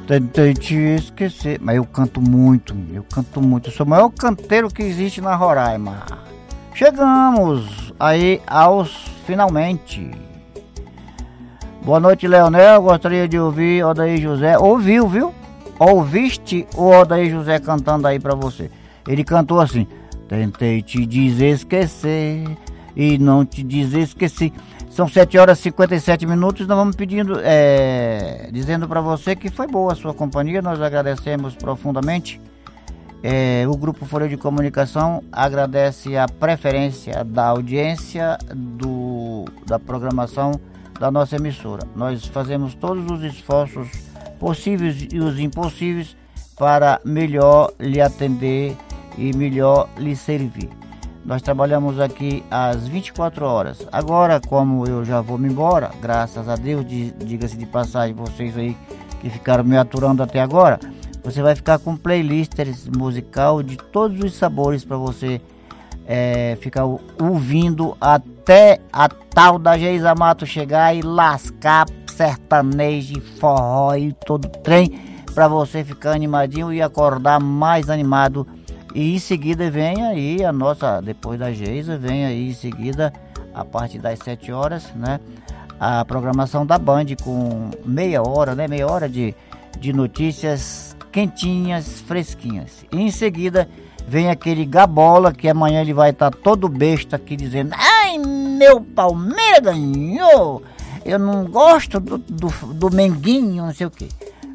Tentei te esquecer. Mas eu canto muito. Eu sou o maior canteiro que existe na Roraima. Chegamos aí aos finalmente. Boa noite, Leonel. Gostaria de ouvir Odair José. Ouviu, viu? Ouviste o Odair José cantando aí pra você? Ele cantou assim: tentei te esquecer e não te esqueci. São 7h57. Nós vamos pedindo, dizendo para você que foi boa a sua companhia. Nós agradecemos profundamente. O Grupo Folha de Comunicação agradece a preferência da audiência da programação da nossa emissora. Nós fazemos todos os esforços possíveis e os impossíveis para melhor lhe atender e melhor lhe servir. Nós trabalhamos aqui às 24 horas. Agora, como eu já vou me embora, graças a Deus, diga-se de passagem, vocês aí que ficaram me aturando até agora, você vai ficar com playlists musical de todos os sabores para você ficar ouvindo até a tal da Geisa Mato chegar e lascar sertanejo, forró e todo trem para você ficar animadinho e acordar mais animado. E em seguida vem aí depois da Geisa, vem aí em seguida, a partir das 7 horas, né? A programação da Band com meia hora de notícias quentinhas, fresquinhas. E em seguida vem aquele Gabola, que amanhã ele vai estar todo besta aqui dizendo: ai, meu Palmeiras ganhou, eu não gosto do Menguinho, não sei o que.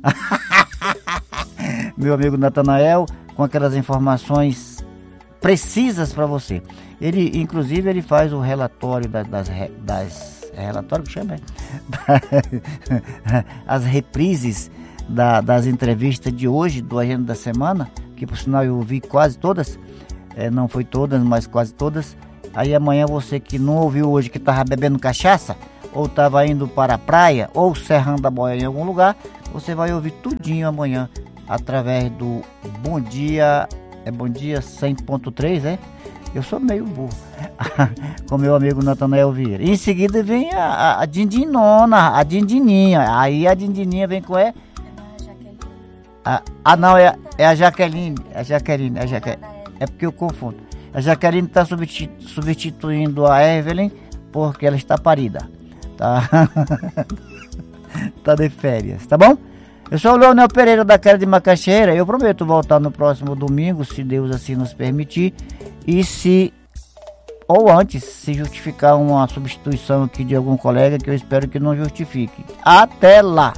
Meu amigo Natanael, com aquelas informações precisas para você. Ele, inclusive, ele faz o relatório relatório que chama, as reprises das entrevistas de hoje, do Agenda da Semana, que por sinal eu ouvi quase todas, não foi todas, mas quase todas. Aí amanhã você que não ouviu hoje, que estava bebendo cachaça, ou estava indo para a praia, ou serrando a boia em algum lugar, você vai ouvir tudinho amanhã, através do Bom Dia, Bom Dia 100.3, Eu sou meio burro, com meu amigo Natanael Vieira. Em seguida vem a Dindinona, a Dindininha. Aí a Dindininha vem com não, é a Jaqueline. É porque eu confundo. A Jaqueline está substituindo a Evelyn porque ela está parida. Tá? Tá de férias, tá bom? Eu sou o Leonel Pereira da Cara de Macaxeira. Eu prometo voltar no próximo domingo, se Deus assim nos permitir. E ou antes, se justificar uma substituição aqui de algum colega, que eu espero que não justifique. Até lá!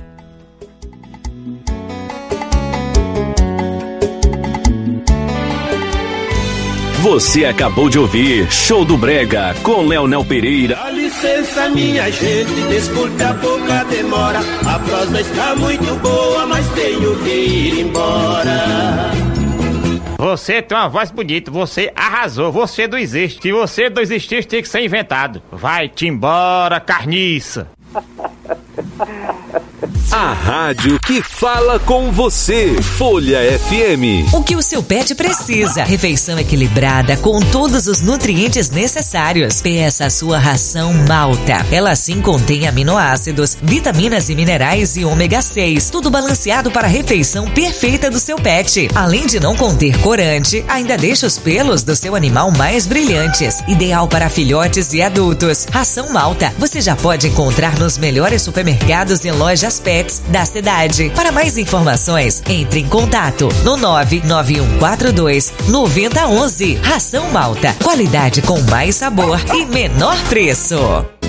Você acabou de ouvir Show do Brega com Leonel Pereira. Dá licença, minha gente, desculpe a pouca demora. A prosa está muito boa, mas tenho que ir embora. Você tem uma voz bonita, você arrasou, você não existe. Se você não existisse, tem que ser inventado. Vai-te embora, carniça. A rádio que fala com você. Folha FM. O que o seu pet precisa. Refeição equilibrada com todos os nutrientes necessários. Peça a sua ração Malta. Ela sim contém aminoácidos, vitaminas e minerais e ômega 6. Tudo balanceado para a refeição perfeita do seu pet. Além de não conter corante, ainda deixa os pelos do seu animal mais brilhantes. Ideal para filhotes e adultos. Ração Malta. Você já pode encontrar nos melhores supermercados e lojas pet da cidade. Para mais informações, entre em contato no 99142-9011. Ração Malta, qualidade com mais sabor e menor preço.